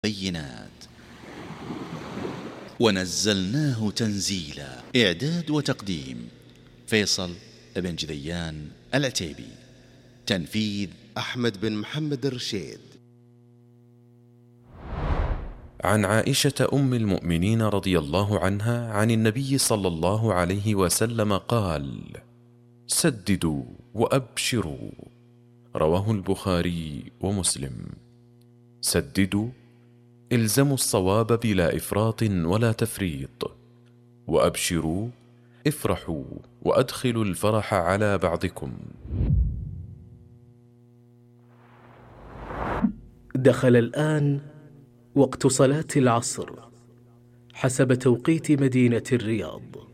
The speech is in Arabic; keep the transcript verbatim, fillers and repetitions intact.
بينات ونزلناه تنزيلا. إعداد وتقديم فيصل بن جذيان العتيبي. تنفيذ أحمد بن محمد الرشيد. عن عائشة أم المؤمنين رضي الله عنها عن النبي صلى الله عليه وسلم قال: سددوا وأبشروا. رواه البخاري ومسلم. سددوا، الزموا الصواب بلا إفراط ولا تفريط. وأبشروا، افرحوا وأدخلوا الفرح على بعضكم. دخل الآن وقت صلاة العصر حسب توقيت مدينة الرياض.